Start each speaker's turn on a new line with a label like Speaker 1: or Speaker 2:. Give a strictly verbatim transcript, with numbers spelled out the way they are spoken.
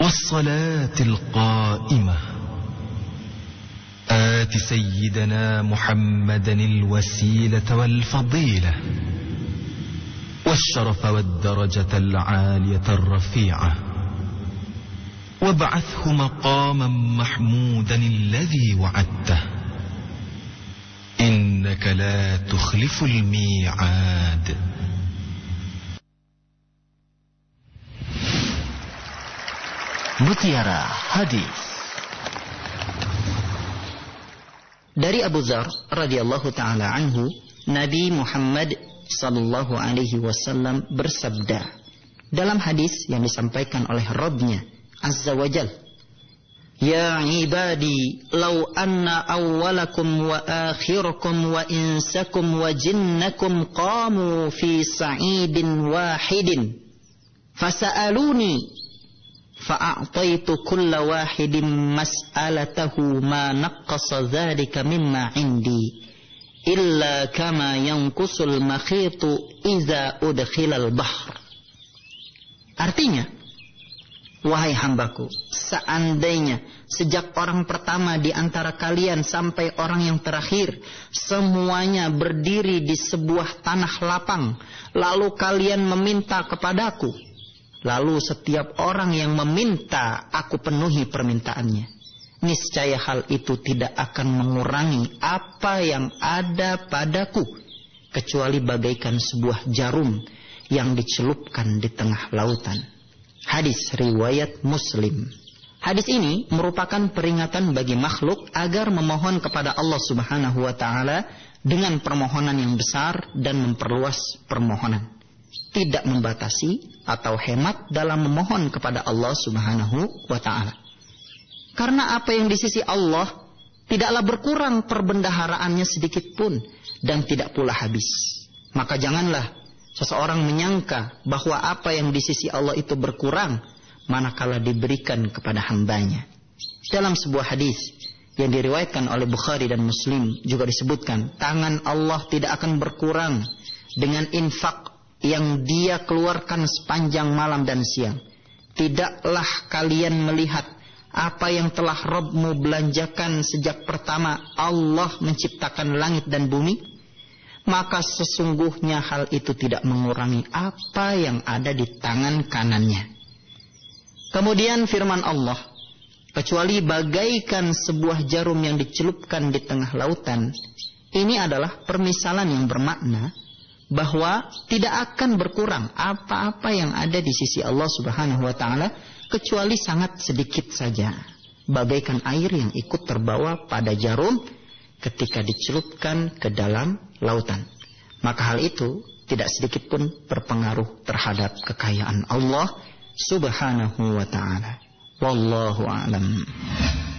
Speaker 1: والصلاة القائمة آت سيدنا محمدا الوسيلة والفضيلة والشرف والدرجة العالية الرفيعة وابعثه مقاما محمودا الذي وعدته إنك لا تخلف الميعاد.
Speaker 2: Mutiara Hadis. Dari Abu Dzar radhiyallahu taala anhu, Nabi Muhammad sallallahu alaihi wasallam bersabda dalam hadis yang disampaikan oleh Rabb-Nya Azza wa Jal, Ya ibadi, law anna awwalakum wa akhirakum wa insakum wa jinnakum qamu fi sa'idin wahidin fasa'aluni fa'a'taitu kulla wahidin mas'alatahu ma naqqasa dhalika mimma indi illa kama yanqusul makhitu idza udkhilal bahr. Artinya, wahai hambaku, seandainya sejak orang pertama di antara kalian sampai orang yang terakhir semuanya berdiri di sebuah tanah lapang, lalu kalian meminta kepadaku, lalu setiap orang yang meminta aku penuhi permintaannya, niscaya hal itu tidak akan mengurangi apa yang ada padaku kecuali bagaikan sebuah jarum yang dicelupkan di tengah lautan. Hadis riwayat Muslim. Hadis ini merupakan peringatan bagi makhluk agar memohon kepada Allah Subhanahu wa taala dengan permohonan yang besar dan memperluas permohonan. Tidak membatasi atau hemat dalam memohon kepada Allah Subhanahu wa taala. Karena apa yang di sisi Allah tidaklah berkurang perbendaharaannya sedikit pun dan tidak pula habis. Maka janganlah seseorang menyangka bahwa apa yang di sisi Allah itu berkurang manakala diberikan kepada hambanya. Dalam sebuah hadis yang diriwayatkan oleh Bukhari dan Muslim juga disebutkan, tangan Allah tidak akan berkurang dengan infak yang dia keluarkan sepanjang malam dan siang. Tidaklah kalian melihat apa yang telah Rabb-mu belanjakan sejak pertama Allah menciptakan langit dan bumi? Maka sesungguhnya hal itu tidak mengurangi apa yang ada di tangan kanannya. Kemudian firman Allah, kecuali bagaikan sebuah jarum yang dicelupkan di tengah lautan. Ini adalah permisalan yang bermakna bahwa tidak akan berkurang apa-apa yang ada di sisi Allah Subhanahu wa taala kecuali sangat sedikit saja, bagaikan air yang ikut terbawa pada jarum ketika dicelupkan ke dalam lautan. Maka hal itu tidak sedikit pun berpengaruh terhadap kekayaan Allah Subhanahu wa taala. Wallahu a'lam.